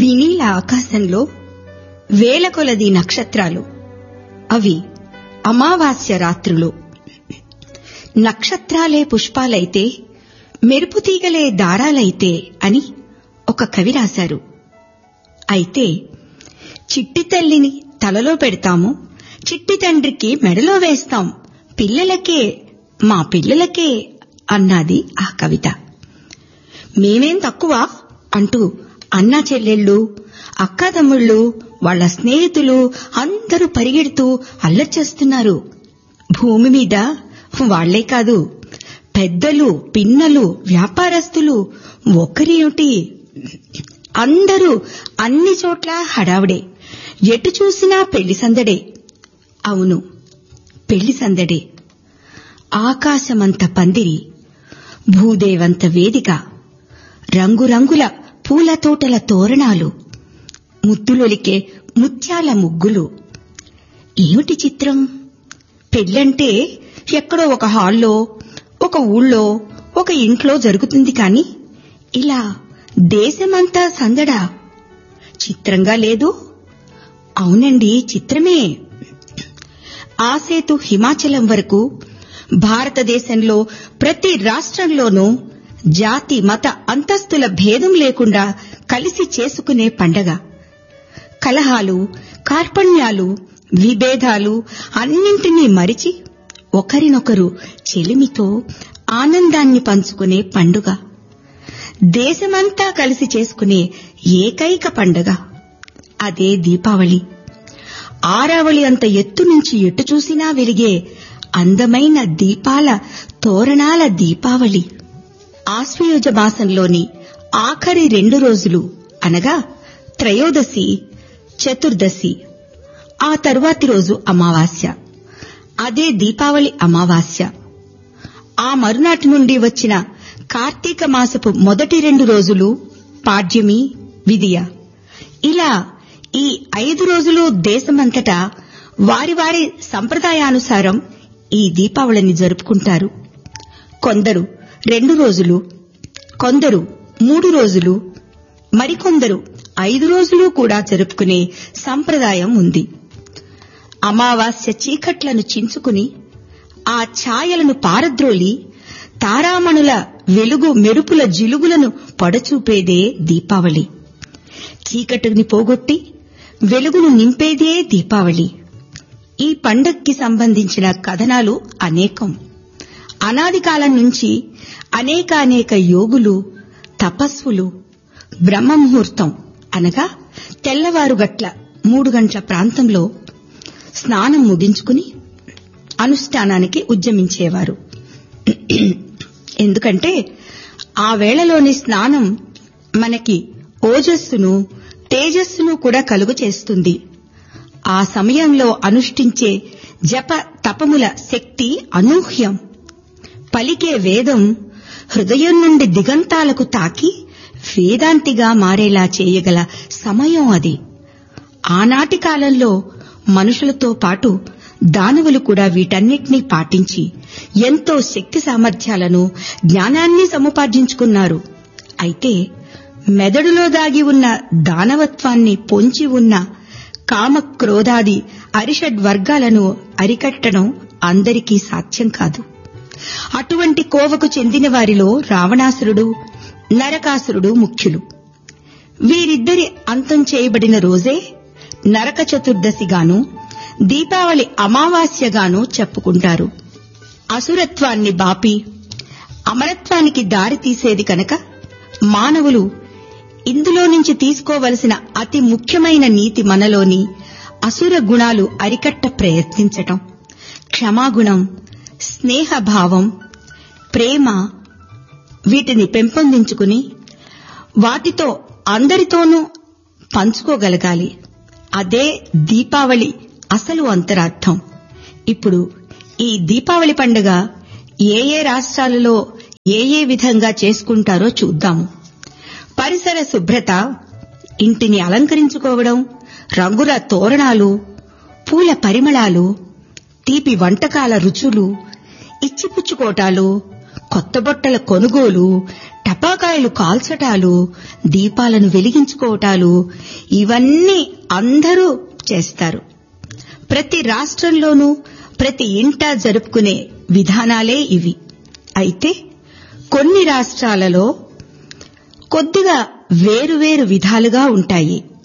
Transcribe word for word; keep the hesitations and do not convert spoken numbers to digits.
ఈ నీల ఆకాశంలో వేల కొలది నక్షత్రాలు. అవి అమావాస్య రాత్రులు. నక్షత్రాలే పుష్పాలైతే, మెరుపుతీగలే దారాలైతే అని ఒక కవి రాశారు. అయితే చిట్టి తల్లిని తలలో పెడతాము, చిట్టి తండ్రికి మెడలో వేస్తాం, పిల్లలకే మా పిల్లలకే అన్నది ఆ కవిత. మేమేం తక్కువ అంటూ అన్నా చెల్లెళ్ళు, అక్కాతమ్ముళ్ళు, వాళ్ల స్నేహితులు అందరూ పరిగెడుతూ అల్లరి చేస్తున్నారు. భూమి మీద వాళ్లే కాదు, పెద్దలు, పిన్నలు, వ్యాపారస్తులు ఒక్కరేమిటి, అందరూ అన్ని చోట్ల హడావుడే. ఎటు చూసినా పెళ్లి సందడే. అవును, పెళ్లి సందడే. ఆకాశమంత పందిరి, భూదేవంత వేదిక, రంగురంగుల పూల తోటల తోరణాలు, ముద్దులొలికే ముత్యాల ముగ్గులు. ఏమిటి చిత్రం? పెళ్లంటే ఎక్కడో ఒక హాల్లో, ఒక ఊళ్ళో, ఒక ఇంట్లో జరుగుతుంది కాని ఇలా దేశమంతా సందడా చిత్రంగా లేదు? అవునండి, చిత్రమే. ఆసేతు హిమాచలం వరకు భారతదేశంలో ప్రతి రాష్ట్రంలోనూ జాతి మత అంతస్తుల భేదం లేకుండా కలిసి చేసుకునే పండగ. కలహాలు, కార్పణ్యాలు, విభేదాలు అన్నింటినీ మరిచి ఒకరినొకరు చెలిమితో ఆనందాన్ని పంచుకునే పండుగ. దేశమంతా కలిసి చేసుకునే ఏకైక పండుగ అదే దీపావళి. ఆరావళి అంత ఎత్తు నుంచి ఎటు చూసినా వెలిగే అందమైన దీపాల తోరణాల దీపావళి. ఆశ్వయుజ మాసంలోని ఆఖరి రెండు రోజులు అనగా త్రయోదశి, చతుర్దశి, ఆ తరువాతి రోజు అమావాస్య. అదే దీపావళి అమావాస్య. ఆ మరునాటి నుండి వచ్చిన కార్తీక మాసపు మొదటి రెండు రోజులు పాడ్యమి, విదియ. ఇలా ఈ ఐదు రోజులు దేశమంతటా వారి వారి సంప్రదాయానుసారం ఈ దీపావళిని జరుపుకుంటారు. కొందరు రెండు రోజులు, కొందరు మూడు రోజులు, మరికొందరు ఐదు రోజులు కూడా జరుపుకునే సంప్రదాయం ఉంది. అమావాస్య చీకట్లను చించుకుని ఆ ఛాయలను పారద్రోలి తారామణుల వెలుగు మెరుపుల జిలుగులను పొడచూపేదే దీపావళి. చీకటిని పోగొట్టి వెలుగును నింపేదే దీపావళి. ఈ పండక్కి సంబంధించిన కథనాలు అనేకం. అనాది కాలం నుంచి అనేకానేక యోగులు, తపస్సులు బ్రహ్మముహూర్తం అనగా తెల్లవారుగట్ల మూడు గంటల ప్రాంతంలో స్నానం ముగించుకుని అనుష్ఠానానికి ఉద్యమించేవారు. ఎందుకంటే ఆ వేళలోని స్నానం మనకి ఓజస్సును, తేజస్సును కూడా కలుగు చేస్తుంది. ఆ సమయంలో అనుష్ఠించే జప తపముల శక్తి అనూహ్యం. పలికే వేదం హృదయం నుండి దిగంతాలకు తాకి వేదాంతిగా మారేలా చేయగల సమయం అది. ఆనాటి కాలంలో మనుషులతో పాటు దానవులు కూడా వీటన్నిటినీ పాటించి ఎంతో శక్తి సామర్థ్యాలను, జ్ఞానాన్ని సముపార్జించుకున్నారు. అయితే మెదడులో దాగి ఉన్న దానవత్వాన్ని పొంచి ఉన్న కామ, క్రోధాది అరిషడ్ వర్గాలను అరికట్టడం అందరికీ సాధ్యం కాదు. అటువంటి కోవకు చెందిన వారిలో రావణాసురుడు, నరకాసురుడు ముఖ్యులు. వీరిద్దరి అంతం చేయబడిన రోజే నరక చతుర్దశిగాను, దీపావళి అమావాస్యగాను చెప్పుకుంటారు. అసురత్వాన్ని బాపి అమరత్వానికి దారి తీసేది కనుక మానవులు ఇందులో నుంచి తీసుకోవలసిన అతి ముఖ్యమైన నీతి మనలోని అసుర గుణాలు అరికట్ట ప్రయత్నించటం, క్షమాగుణం, స్నేహభావం, ప్రేమ వీటిని పెంపొందించుకుని వాటితో అందరితోనూ పంచుకోగలగాలి. అదే దీపావళి అసలు అంతరార్థం. ఇప్పుడు ఈ దీపావళి పండుగ ఏ ఏ రాష్ట్రాలలో ఏ ఏ విధంగా చేసుకుంటారో చూద్దాము. పరిసర శుభ్రత, ఇంటిని అలంకరించుకోవడం, రంగుల తోరణాలు, పూల పరిమళాలు, తీపి వంటకాల రుచులు, ఇచ్చిపుచ్చుకోటాలు, కొత్త బట్టల కొనుగోలు, టపాకాయలు కాల్చటాలు, దీపాలను వెలిగించుకోవటాలు ఇవన్నీ అందరూ చేస్తారు. ప్రతి రాష్ట్రంలోనూ ప్రతి ఇంటా జరుపుకునే విధానాలే ఇవి. అయితే కొన్ని రాష్ట్రాలలో కొద్దిగా వేరువేరు విధాలుగా ఉంటాయి.